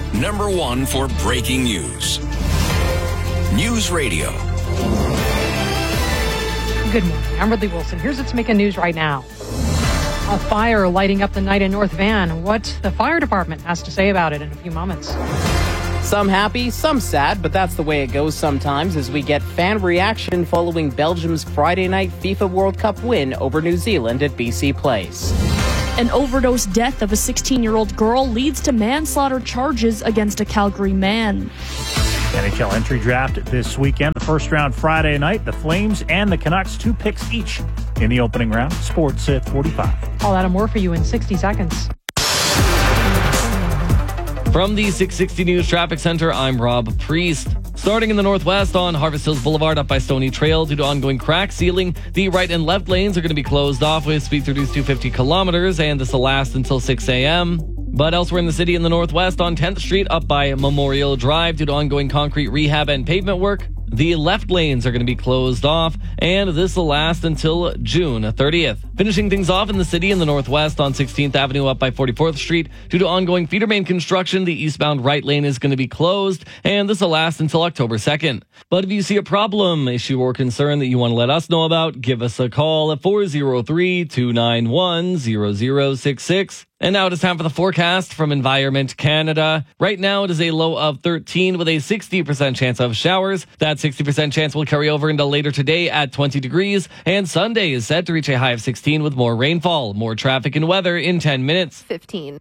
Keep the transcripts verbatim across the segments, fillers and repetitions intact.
number one for breaking news. News Radio. Good morning. I'm Ridley Wilson. Here's what's making news right now. A fire lighting up the night in North Van. What the fire department has to say about it in a few moments. Some happy, some sad, but that's the way it goes sometimes as we get fan reaction following Belgium's Friday night FIFA World Cup win over New Zealand at B C Place. An overdose death of a sixteen-year-old girl leads to manslaughter charges against a Calgary man. N H L entry draft this weekend. The first round Friday night, the Flames and the Canucks, two picks each in the opening round. Sports at forty-five. All that and more for you in sixty seconds. From the six sixty News Traffic Center, I'm Rob Priest. Starting in the northwest on Harvest Hills Boulevard up by Stony Trail due to ongoing crack sealing, the right and left lanes are going to be closed off with speeds reduced to fifty kilometers, and this will last until six a.m. But elsewhere in the city in the northwest on tenth Street up by Memorial Drive due to ongoing concrete rehab and pavement work, the left lanes are going to be closed off, and this will last until June thirtieth. Finishing things off in the city in the northwest on sixteenth Avenue up by forty-fourth Street. Due to ongoing feeder main construction, the eastbound right lane is going to be closed, and this will last until October second. But if you see a problem, issue, or concern that you want to let us know about, give us a call at four oh three, two nine one, zero zero six six. And now it is time for the forecast from Environment Canada. Right now it is a low of thirteen with a sixty percent chance of showers. That sixty percent chance will carry over into later today at twenty degrees. And Sunday is set to reach a high of sixteen with more rainfall. More traffic and weather in ten minutes. fifteen.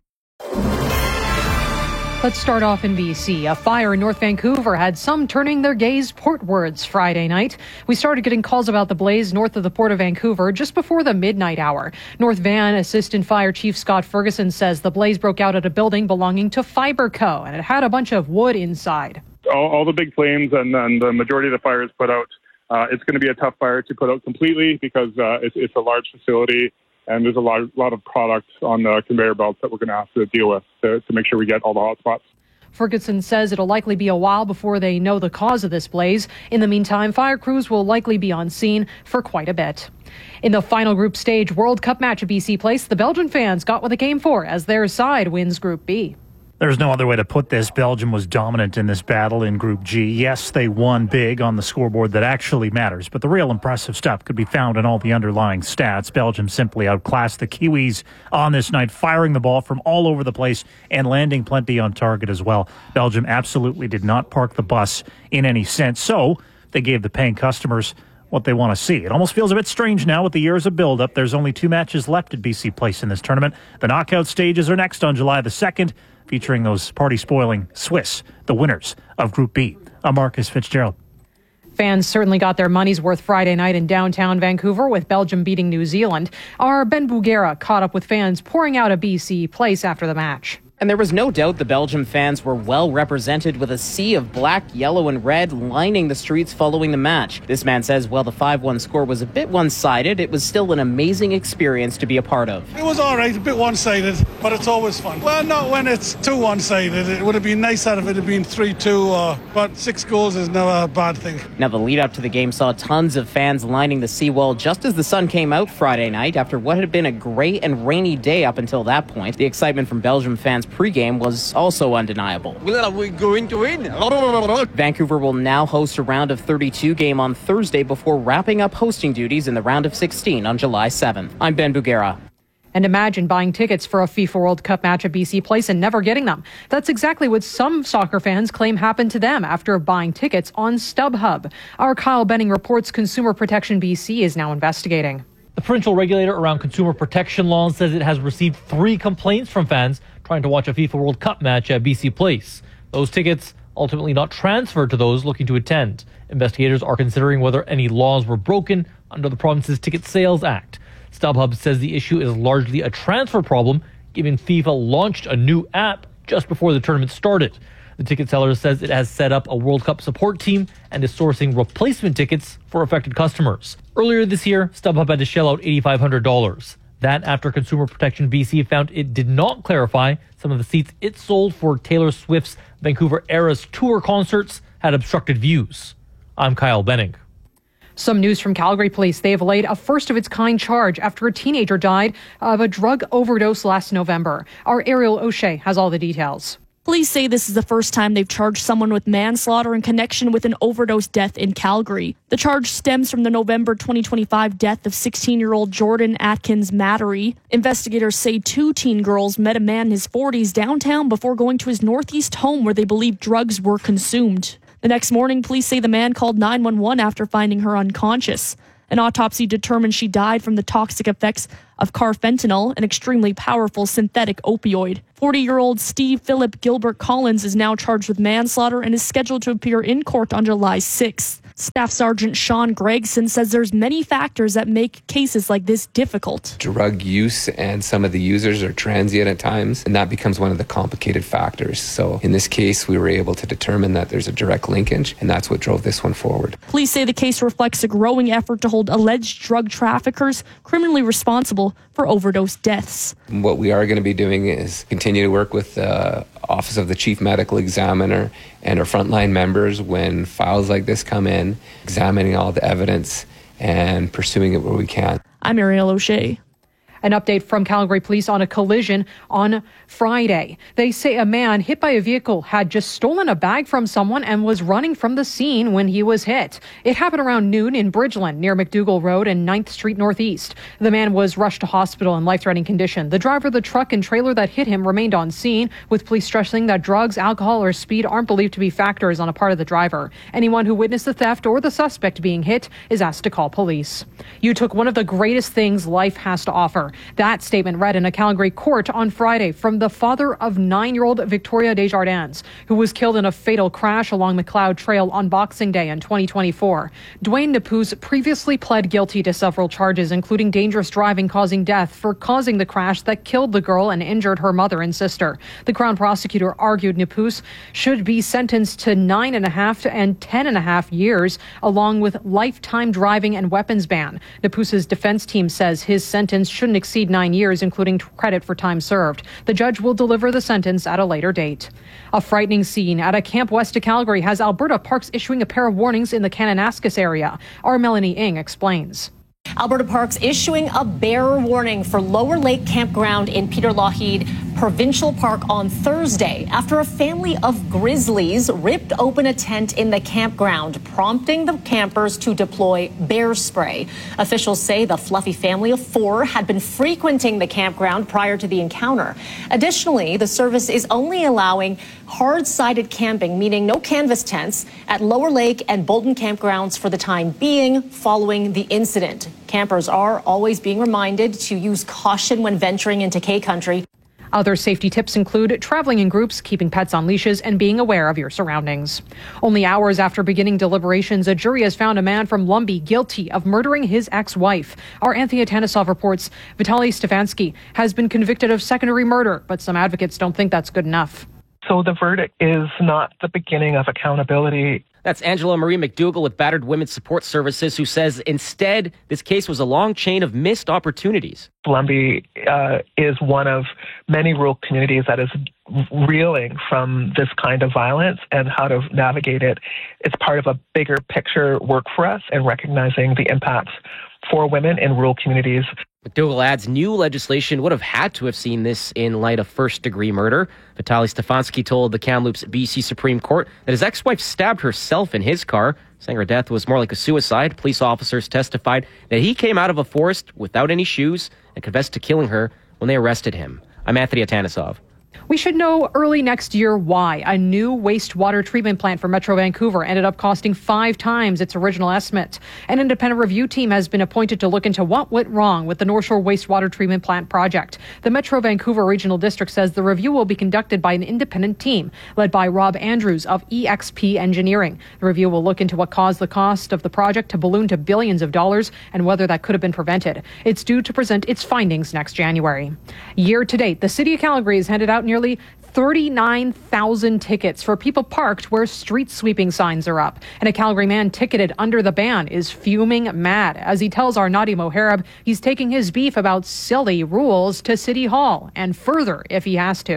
Let's start off in B C. A fire in North Vancouver had some turning their gaze portwards Friday night. We started getting calls about the blaze north of the Port of Vancouver just before the midnight hour. North Van Assistant Fire Chief Scott Ferguson says the blaze broke out at a building belonging to Fiberco, and it had a bunch of wood inside. All, all the big flames and, and the majority of the fires put out. Uh, it's going to be a tough fire to put out completely because uh, it's, it's a large facility. And there's a lot, lot of products on the conveyor belts that we're going to have to deal with to, to make sure we get all the hot spots. Ferguson says it'll likely be a while before they know the cause of this blaze. In the meantime, fire crews will likely be on scene for quite a bit. In the final group stage World Cup match at B C Place, the Belgian fans got what they came for as their side wins Group B. There's no other way to put this. Belgium was dominant in this battle in Group G. Yes, they won big on the scoreboard that actually matters, but the real impressive stuff could be found in all the underlying stats. Belgium simply outclassed the Kiwis on this night, firing the ball from all over the place and landing plenty on target as well. Belgium absolutely did not park the bus in any sense, so they gave the paying customers what they want to see. It almost feels a bit strange now with the years of build-up. There's only two matches left at B C Place in this tournament. The knockout stages are next on July the second. Featuring those party-spoiling Swiss, the winners of Group B. I'm Marcus Fitzgerald. Fans certainly got their money's worth Friday night in downtown Vancouver with Belgium beating New Zealand. Our Ben Bugera caught up with fans pouring out a B C Place after the match. And there was no doubt the Belgium fans were well represented with a sea of black, yellow, and red lining the streets following the match. This man says while the five one score was a bit one-sided, it was still an amazing experience to be a part of. It was all right, a bit one-sided, but it's always fun. Well, not when it's too one-sided. It would have been nice if it had been three two, uh, but six goals is never a bad thing. Now, the lead-up to the game saw tons of fans lining the seawall just as the sun came out Friday night after what had been a gray and rainy day up until that point. The excitement from Belgium fans pre-game was also undeniable. Well, we're going to win. Vancouver will now host a round of thirty-two game on Thursday before wrapping up hosting duties in the round of sixteen on July seventh. I'm Ben Bugera. And imagine buying tickets for a FIFA World Cup match at B C Place and never getting them. That's exactly what some soccer fans claim happened to them after buying tickets on StubHub. Our Kyle Benning reports Consumer Protection B C is now investigating. The provincial regulator around consumer protection laws says it has received three complaints from fans trying to watch a FIFA World Cup match at B C Place. Those tickets ultimately not transferred to those looking to attend. Investigators are considering whether any laws were broken under the province's Ticket Sales Act. StubHub says the issue is largely a transfer problem, given FIFA launched a new app just before the tournament started. The ticket seller says it has set up a World Cup support team and is sourcing replacement tickets for affected customers. Earlier this year, StubHub had to shell out eight thousand five hundred dollars. That after Consumer Protection B C found it did not clarify some of the seats it sold for Taylor Swift's Vancouver Eras Tour concerts had obstructed views. I'm Kyle Benning. Some news from Calgary police. They've laid a first-of-its-kind charge after a teenager died of a drug overdose last November. Our Ariel O'Shea has all the details. Police say this is the first time they've charged someone with manslaughter in connection with an overdose death in Calgary. The charge stems from the November twenty twenty-five death of sixteen-year-old Jordan Atkins Mattery. Investigators say two teen girls met a man in his forties downtown before going to his northeast home where they believe drugs were consumed. The next morning, police say the man called nine one one after finding her unconscious. An autopsy determined she died from the toxic effects of carfentanil, an extremely powerful synthetic opioid. forty-year-old Steve Philip Gilbert Collins is now charged with manslaughter and is scheduled to appear in court on July sixth. Staff Sergeant Sean Gregson says there's many factors that make cases like this difficult. Drug use and some of the users are transient at times, and that becomes one of the complicated factors. So in this case, we were able to determine that there's a direct linkage, and that's what drove this one forward. Police say the case reflects a growing effort to hold alleged drug traffickers criminally responsible for overdose deaths. What we are going to be doing is continue to work with the Office of the Chief Medical Examiner and our frontline members when files like this come in, examining all the evidence and pursuing it where we can. I'm Ariel O'Shea. An update from Calgary Police on a collision on Friday. They say a man hit by a vehicle had just stolen a bag from someone and was running from the scene when he was hit. It happened around noon in Bridgeland near McDougall Road and ninth Street Northeast. The man was rushed to hospital in life-threatening condition. The driver of the truck and trailer that hit him remained on scene, with police stressing that drugs, alcohol, or speed aren't believed to be factors on a part of the driver. Anyone who witnessed the theft or the suspect being hit is asked to call police. You took one of the greatest things life has to offer. That statement read in a Calgary court on Friday from the father of nine-year-old Victoria Desjardins, who was killed in a fatal crash along McLeod Trail on Boxing Day in twenty twenty-four. Dwayne Napuz previously pled guilty to several charges, including dangerous driving causing death, for causing the crash that killed the girl and injured her mother and sister. The Crown prosecutor argued Napuz should be sentenced to nine and a half and ten and a half years, along with lifetime driving and weapons ban. Napuz's defense team says his sentence shouldn't exceed nine years, including credit for time served. The judge will deliver the sentence at a later date. A frightening scene at a camp west of Calgary has Alberta Parks issuing a pair of warnings in the Kananaskis area. Our Melanie Ng explains. Alberta Parks issuing a bear warning for Lower Lake Campground in Peter Lougheed Provincial Park on Thursday after a family of grizzlies ripped open a tent in the campground, prompting the campers to deploy bear spray. Officials say the fluffy family of four had been frequenting the campground prior to the encounter. Additionally, the service is only allowing hard-sided camping, meaning no canvas tents, at Lower Lake and Bolton campgrounds for the time being following the incident. Campers are always being reminded to use caution when venturing into K-Country. Other safety tips include traveling in groups, keeping pets on leashes, and being aware of your surroundings. Only hours after beginning deliberations, a jury has found a man from Lumbee guilty of murdering his ex-wife. Our Anthea Tanisov reports Vitaly Stefansky has been convicted of secondary murder, but some advocates don't think that's good enough. So the verdict is not the beginning of accountability. That's Angela Marie McDougall with Battered Women's Support Services, who says instead this case was a long chain of missed opportunities. Lumbee uh, is one of many rural communities that is reeling from this kind of violence and how to navigate it. It's part of a bigger picture work for us and recognizing the impacts for women in rural communities. McDougall adds new legislation would have had to have seen this in light of first-degree murder. Vitaly Stefansky told the Kamloops B C Supreme Court that his ex-wife stabbed herself in his car, saying her death was more like a suicide. Police officers testified that he came out of a forest without any shoes and confessed to killing her when they arrested him. I'm Anthony Atanisov. We should know early next year why a new wastewater treatment plant for Metro Vancouver ended up costing five times its original estimate. An independent review team has been appointed to look into what went wrong with the North Shore Wastewater Treatment Plant project. The Metro Vancouver Regional District says the review will be conducted by an independent team led by Rob Andrews of E X P Engineering. The review will look into what caused the cost of the project to balloon to billions of dollars and whether that could have been prevented. It's due to present its findings next January. Year to date, the City of Calgary has handed out nearly thirty-nine thousand tickets for people parked where street sweeping signs are up. And a Calgary man ticketed under the ban is fuming mad as he tells our Nadia Moharib he's taking his beef about silly rules to City Hall and further if he has to.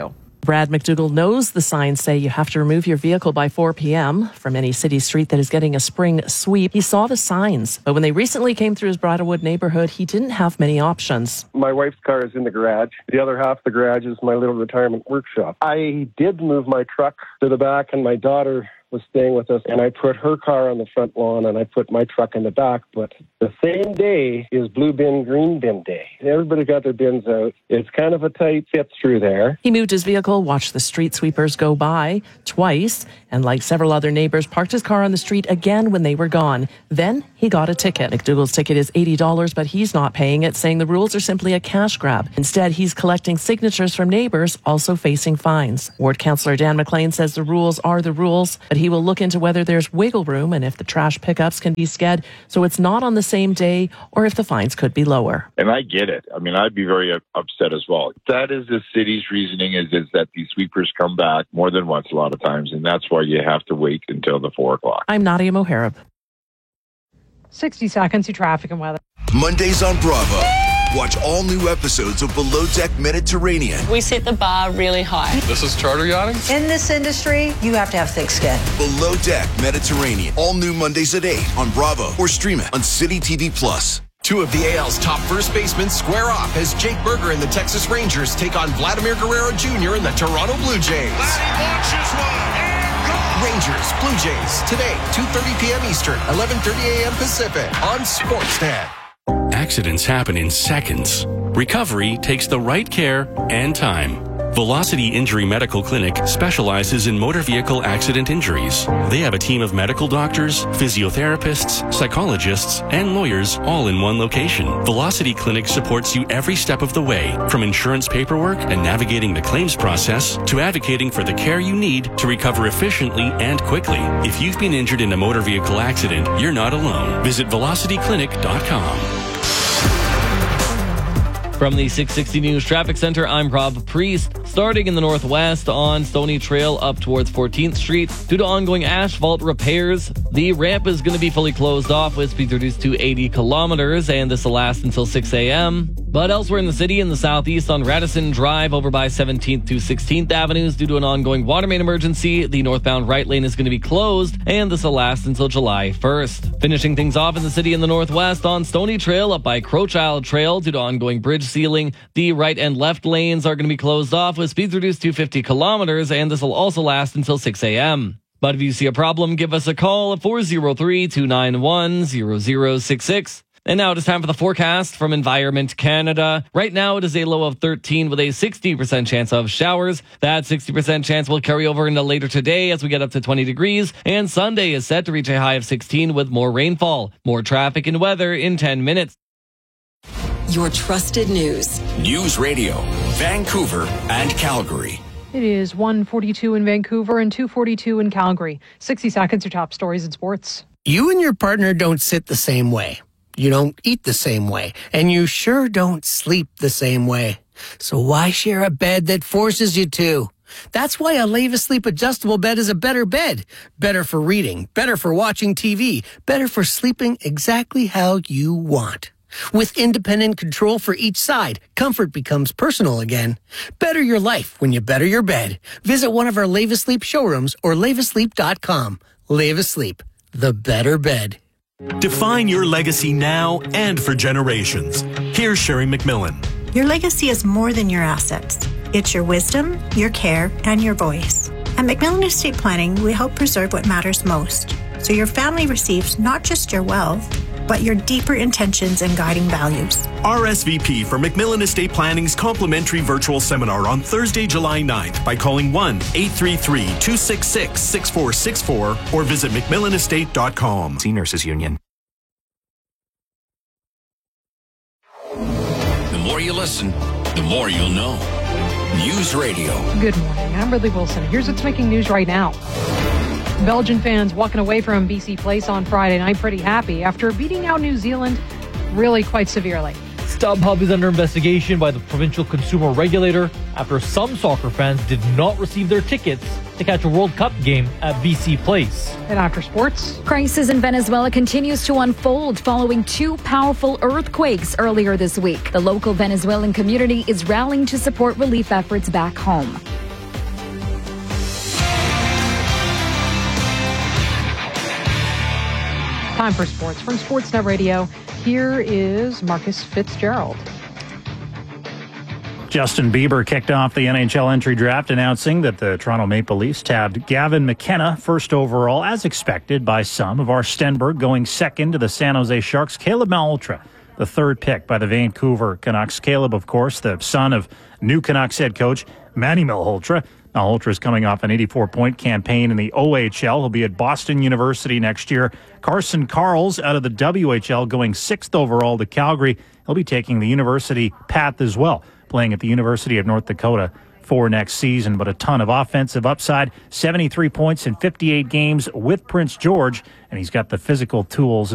Brad McDougall knows the signs say you have to remove your vehicle by four p.m. from any city street that is getting a spring sweep. He saw the signs, but when they recently came through his Bridlewood neighborhood, he didn't have many options. My wife's car is in the garage. The other half of the garage is my little retirement workshop. I did move my truck to the back, and my daughter was staying with us, and I put her car on the front lawn and I put my truck in the back. But the same day is blue bin, green bin day. Everybody got their bins out. It's kind of a tight fit through there. He moved his vehicle, watched the street sweepers go by twice, and like several other neighbors, parked his car on the street again when they were gone. Then he got a ticket. McDougall's ticket is eighty dollars, but he's not paying it, saying the rules are simply a cash grab. Instead, he's collecting signatures from neighbors also facing fines. Ward Councillor Dan McLean says the rules are the rules, but he will look into whether there's wiggle room and if the trash pickups can be sched so it's not on the same day, or if the fines could be lower. And I get it. I mean, I'd be very upset as well. That is the city's reasoning, is, is that these sweepers come back more than once a lot of times, and that's why you have to wait until the four o'clock. I'm Nadia Moharib. sixty seconds to traffic and weather. Mondays on Bravo. Watch all new episodes of Below Deck Mediterranean. We set the bar really high. This is charter yachting. In this industry, you have to have thick skin. Below Deck Mediterranean. All new Mondays at eight on Bravo or stream it on City T V Plus. Two of the A L's top first basemen square off as Jake Berger and the Texas Rangers take on Vladimir Guerrero Junior and the Toronto Blue Jays. Launches one and goes. Rangers, Blue Jays, today, two thirty p.m. Eastern, eleven thirty a.m. Pacific on Sportsnet. Accidents happen in seconds. Recovery takes the right care and time. Velocity Injury Medical Clinic specializes in motor vehicle accident injuries. They have a team of medical doctors, physiotherapists, psychologists, and lawyers all in one location. Velocity Clinic supports you every step of the way, from insurance paperwork and navigating the claims process to advocating for the care you need to recover efficiently and quickly. If you've been injured in a motor vehicle accident, you're not alone. Visit velocity clinic dot com. From the six sixty News Traffic Center, I'm Rob Priest. Starting in the northwest on Stony Trail up towards fourteenth Street, due to ongoing asphalt repairs, the ramp is going to be fully closed off with speed reduced to eighty kilometers, and this will last until six a.m. But elsewhere in the city, in the southeast on Radisson Drive over by seventeenth to sixteenth Avenues, due to an ongoing water main emergency, the northbound right lane is going to be closed, and this will last until July first. Finishing things off in the city in the northwest on Stony Trail up by Crowchild Trail, due to ongoing bridge sealing, the right and left lanes are going to be closed off with speeds reduced to fifty kilometers, and this will also last until six a.m. But if you see a problem, give us a call at four oh three, two nine one, zero zero six six. And now it is time for the forecast from Environment Canada. Right now it is a low of thirteen with a sixty percent chance of showers. That sixty percent chance will carry over into later today as we get up to twenty degrees. And Sunday is set to reach a high of sixteen with more rainfall. More traffic and weather in ten minutes. Your trusted news. News Radio, Vancouver and Calgary. It is one forty-two in Vancouver and two forty-two in Calgary. sixty seconds, your top stories in sports. You and your partner don't sit the same way. You don't eat the same way. And you sure don't sleep the same way. So why share a bed that forces you to? That's why a Leva Sleep adjustable bed is a better bed. Better for reading, better for watching T V, better for sleeping exactly how you want. With independent control for each side, comfort becomes personal again. Better your life when you better your bed. Visit one of our Leva Sleep showrooms or leva sleep dot com. Leva Sleep, the better bed. Define your legacy now and for generations. Here's Sherry McMillan. Your legacy is more than your assets. It's your wisdom, your care, and your voice. At McMillan Estate Planning, we help preserve what matters most, so your family receives not just your wealth, but your deeper intentions and guiding values. R S V P for McMillan Estate Planning's complimentary virtual seminar on Thursday, July ninth by calling one eight three three, two six six, six four six four or visit mcmillan estate dot com. See Nurses Union. The more you listen, the more you'll know. News Radio. Good morning. I'm Ridley Wilson. Here's what's making news right now. Belgian fans walking away from B C Place on Friday night pretty happy after beating out New Zealand really quite severely. StubHub is under investigation by the provincial consumer regulator after some soccer fans did not receive their tickets to catch a World Cup game at B C Place. And after sports, crisis in Venezuela continues to unfold following two powerful earthquakes earlier this week. The local Venezuelan community is rallying to support relief efforts back home. time for sports. From Sportsnet Radio, here is Marcus Fitzgerald. Justin Bieber kicked off the N H L entry draft, announcing that the Toronto Maple Leafs tabbed Gavin McKenna first overall, as expected by some. Of our Stenberg going second to the San Jose Sharks. Caleb Malhotra, the third pick by the Vancouver Canucks. Caleb, of course, the son of new Canucks head coach Manny Malhotra. Malhotra is coming off an eighty-four point campaign in the O H L. He'll be at Boston University next year. Carson Karls out of the W H L going sixth overall to Calgary. He'll be taking the university path as well, playing at the University of North Dakota for next season. But a ton of offensive upside, seventy-three points in fifty-eight games with Prince George, and he's got the physical tools